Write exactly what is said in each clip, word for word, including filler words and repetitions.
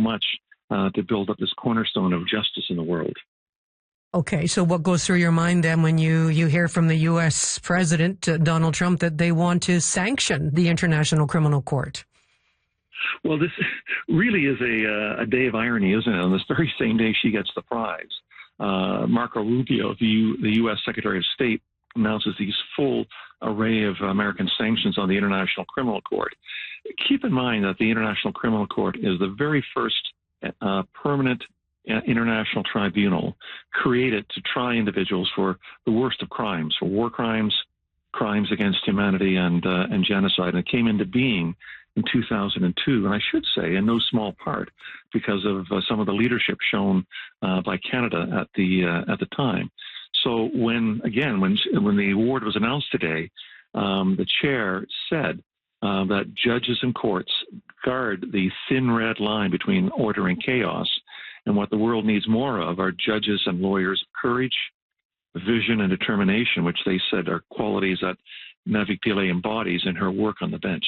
much uh, to build up this cornerstone of justice in the world. Okay, so what goes through your mind then when you, you hear from the U S President, uh, Donald Trump, that they want to sanction the International Criminal Court? Well, this really is a, uh, a day of irony, isn't it? On this very same day she gets the prize, uh, Marco Rubio, the, U, the U S Secretary of State, announces these full array of American sanctions on the International Criminal Court. Keep in mind that the International Criminal Court is the very first uh, permanent international tribunal created to try individuals for the worst of crimes, for war crimes, crimes against humanity, and uh, and genocide. And it came into being in two thousand two, and I should say in no small part because of uh, some of the leadership shown uh, by Canada at the uh, at the time. So when again when when the award was announced today, um, the chair said uh, that judges and courts guard the thin red line between order and chaos. And what the world needs more of are judges and lawyers of courage, vision, and determination, which they said are qualities that Navi Pillay embodies in her work on the bench.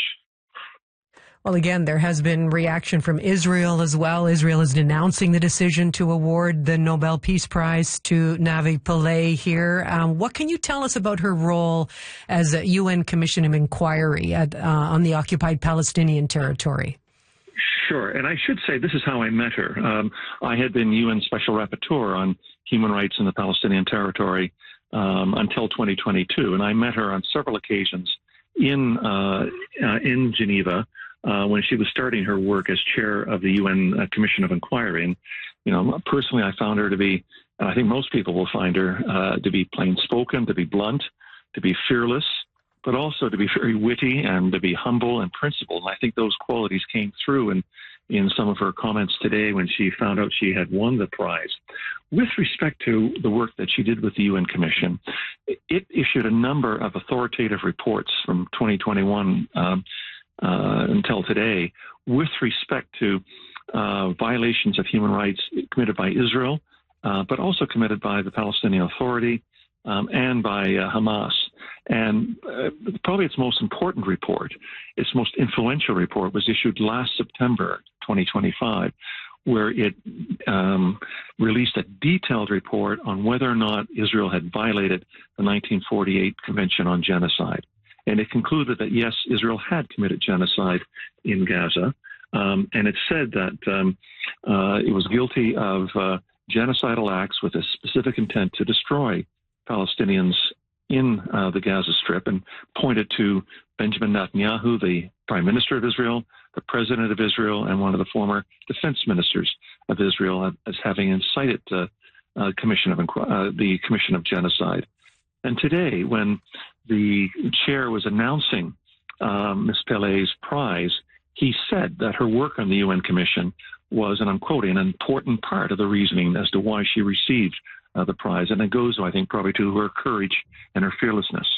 Well, again, there has been reaction from Israel as well. Israel is denouncing the decision to award the Nobel Peace Prize to Navi Pillay here. Um, what can you tell us about her role as a U N Commission of Inquiry at, uh, on the occupied Palestinian territory? Sure. And I should say this is how I met her. Um, I had been U N Special Rapporteur on human rights in the Palestinian territory um, until twenty twenty-two. And I met her on several occasions in uh, uh, in Geneva uh, when she was starting her work as chair of the U N uh, Commission of Inquiry. And, you know, personally, I found her to be, and I think most people will find her uh, to be plain-spoken, to be blunt, to be fearless, but also to be very witty and to be humble and principled. And I think those qualities came through in, in some of her comments today when she found out she had won the prize. With respect to the work that she did with the U N Commission, it issued a number of authoritative reports from twenty twenty-one um, uh, until today with respect to uh, violations of human rights committed by Israel, uh, but also committed by the Palestinian Authority um, and by uh, Hamas. And uh, probably its most important report, its most influential report, was issued last September twenty twenty-five, where it um, released a detailed report on whether or not Israel had violated the nineteen forty-eight Convention on Genocide. And it concluded that, yes, Israel had committed genocide in Gaza. Um, and it said that um, uh, it was guilty of uh, genocidal acts with a specific intent to destroy Palestinians in uh, the Gaza Strip, and pointed to Benjamin Netanyahu, the Prime Minister of Israel, the President of Israel, and one of the former defense ministers of Israel as having incited uh, uh, commission of uh, the Commission of Genocide. And today, when the chair was announcing um, Miz Pillay's prize, he said that her work on the U N Commission was, and I'm quoting, an important part of the reasoning as to why she received Uh, the prize. And it goes, I think, probably to her courage and her fearlessness.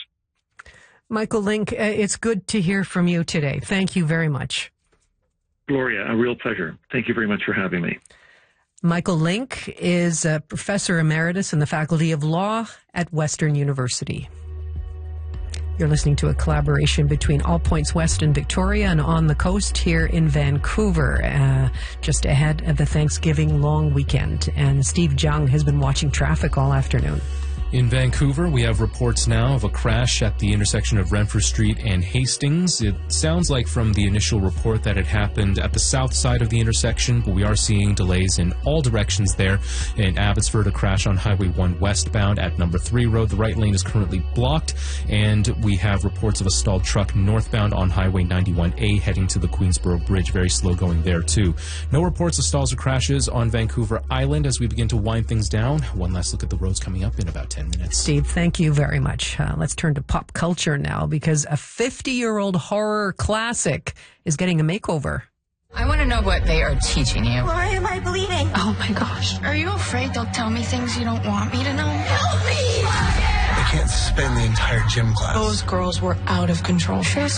Michael Link, uh, it's good to hear from you today. Thank you very much. Gloria, a real pleasure. Thank you very much for having me. Michael Link is a professor emeritus in the Faculty of Law at Western University. You're listening to a collaboration between All Points West and Victoria and On the Coast here in Vancouver, uh, just ahead of the Thanksgiving long weekend. And Steve Jung has been watching traffic all afternoon. In Vancouver, we have reports now of a crash at the intersection of Renfrew Street and Hastings. It sounds like from the initial report that it happened at the south side of the intersection, but we are seeing delays in all directions there. In Abbotsford, a crash on Highway one westbound at Number three Road. The right lane is currently blocked, and we have reports of a stalled truck northbound on Highway ninety-one A heading to the Queensboro Bridge. Very slow going there, too. No reports of stalls or crashes on Vancouver Island as we begin to wind things down. One last look at the roads coming up in about ten minutes. Steve, thank you very much. Uh, let's turn to pop culture now, because a fifty-year-old horror classic is getting a makeover. I want to know what they are teaching you. Why am I bleeding? Oh, my gosh. Are you afraid they'll tell me things you don't want me to know? Help me! I can't spend the entire gym class. Those girls were out of control. Sure,